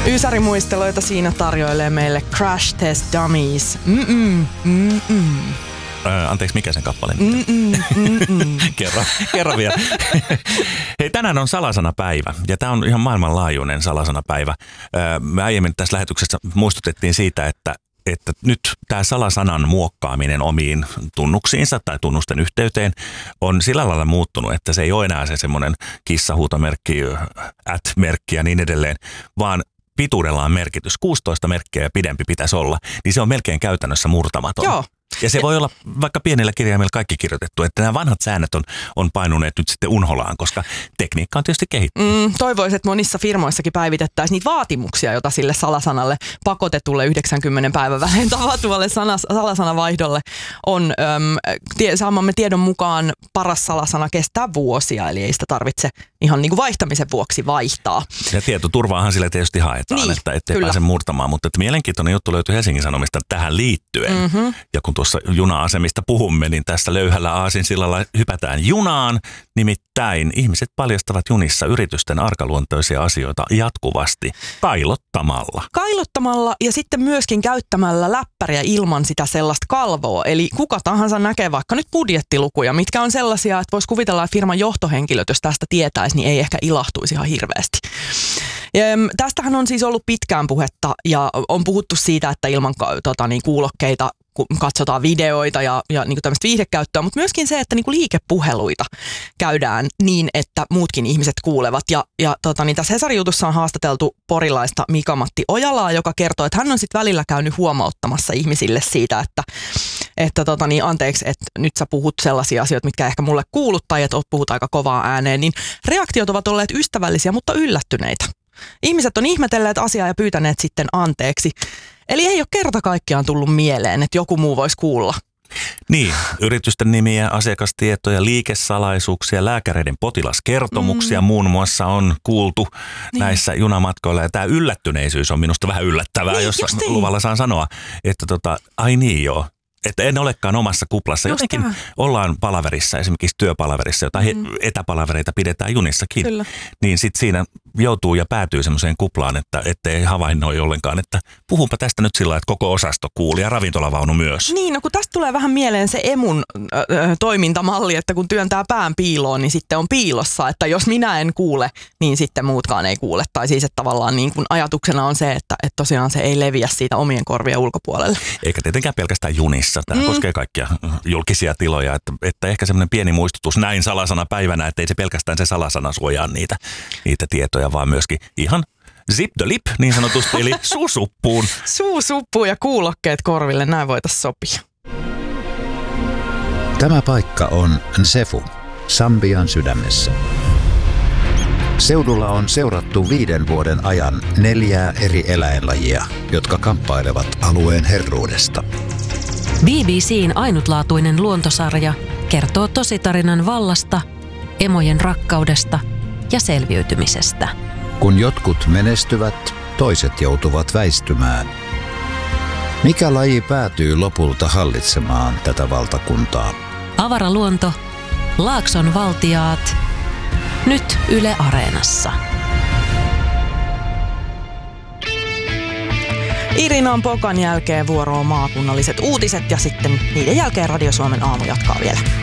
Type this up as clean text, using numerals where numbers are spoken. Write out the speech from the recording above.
Ysärimuisteluita siinä tarjoilee meille Crash Test Dummies. Anteeksi, mikä sen kappale nyt? Kerran vielä. Hei, tänään on salasanapäivä ja tämä on ihan maailmanlaajuinen salasanapäivä. Me aiemmin tässä lähetyksessä muistutettiin siitä, että nyt tämä salasanan muokkaaminen omiin tunnuksiinsa tai tunnusten yhteyteen on sillä lailla muuttunut, että se ei ole enää se semmoinen kissahuutomerkki, @merkki ja niin edelleen, vaan pituudella on merkitys. 16 merkkiä ja pidempi pitäisi olla, niin se on melkein käytännössä murtamaton. Joo. Ja se voi olla vaikka pienellä kirjaimella kaikki kirjoitettu, että nämä vanhat säännöt on painuneet nyt sitten unholaan, koska tekniikka on tietysti kehittynyt. Toivoisin, että monissa firmoissakin päivitettäisiin niitä vaatimuksia, joita sille salasanalle pakotetulle 90 päivän välein tapahtuvalle salasanavaihdolle on. Saamamme tiedon mukaan paras salasana kestää vuosia, eli ei sitä tarvitse ihan niin kuin vaihtamisen vuoksi vaihtaa. Ja tietoturvaahan sillä tietysti haetaan, niin, että ettei pääse murtamaan, mutta että mielenkiintoinen juttu löytyy Helsingin Sanomista tähän liittyen. Ja kun tuossa juna-asemista puhumme, niin tässä löyhällä aasinsillalla hypätään junaan. Nimittäin ihmiset paljastavat junissa yritysten arkaluontoisia asioita jatkuvasti kailottamalla ja sitten myöskin käyttämällä läppäriä ilman sitä sellaista kalvoa. Eli kuka tahansa näkee vaikka nyt budjettilukuja, mitkä on sellaisia, että voisi kuvitella, että firman johtohenkilöt, jos tästä tietäisi, niin ei ehkä ilahtuisi ihan hirveästi. Tästähän on siis ollut pitkään puhetta ja on puhuttu siitä, että ilman kuulokkeita katsotaan videoita ja niin tämmöistä viihdekäyttöä, mutta myöskin se, että niin liikepuheluita käydään niin, että muutkin ihmiset kuulevat. Tässä Hesarin jutussa on haastateltu porilaista Mika-Matti Ojalaa, joka kertoo, että hän on sitten välillä käynyt huomauttamassa ihmisille siitä, että anteeksi, että nyt sä puhut sellaisia asioita, mitkä ehkä mulle kuulut tai että puhut aika kovaa ääneen, niin reaktiot ovat olleet ystävällisiä, mutta yllättyneitä. Ihmiset on ihmetelleet asiaa ja pyytäneet sitten anteeksi. Eli ei ole kerta kaikkiaan tullut mieleen, että joku muu voisi kuulla. Niin, yritysten nimiä, asiakastietoja, liikesalaisuuksia, lääkäreiden potilaskertomuksia muun muassa on kuultu näissä junamatkoilla. Ja tämä yllättyneisyys on minusta vähän yllättävää, jos luvalla saan sanoa, että ai niin joo. Että en olekaan omassa kuplassa. Jotenkin ollaan palaverissa, esimerkiksi työpalaverissa, jota etäpalavereita pidetään junissakin. Kyllä. Niin sitten siinä joutuu ja päätyy semmoiseen kuplaan, että ei havainnoi ollenkaan, että puhunpa tästä nyt sillä, että koko osasto kuuli ja ravintolavaunu myös. Niin, no kun tästä tulee vähän mieleen se emun toimintamalli, että kun työntää pään piiloon, niin sitten on piilossa. Että jos minä en kuule, niin sitten muutkaan ei kuule. Tai siis, että tavallaan niin kun ajatuksena on se, että tosiaan se ei leviä siitä omien korvien ulkopuolelle. Eikä tietenkään pelkästään junissa. Tämä koskee kaikkia julkisia tiloja, että ehkä semmoinen pieni muistutus näin salasana päivänä, että ei se pelkästään se salasana suojaa niitä tietoja, vaan myöskin ihan zip the lip niin sanotusti, eli suusuppuun. Suusuppuun ja kuulokkeet korville, näin voitaisiin sopia. Tämä paikka on Nsefu, Sambian sydämessä. Seudulla on seurattu 5 vuoden ajan 4 eri eläinlajia, jotka kamppailevat alueen herruudesta. BBC:n ainutlaatuinen luontosarja kertoo tositarinan vallasta, emojen rakkaudesta ja selviytymisestä. Kun jotkut menestyvät, toiset joutuvat väistymään. Mikä laji päätyy lopulta hallitsemaan tätä valtakuntaa? Avaraluonto, Laakson valtiaat, nyt Yle Areenassa. Irinan Pokan jälkeen vuoroon maakunnalliset uutiset ja sitten niiden jälkeen Radio Suomen aamu jatkaa vielä.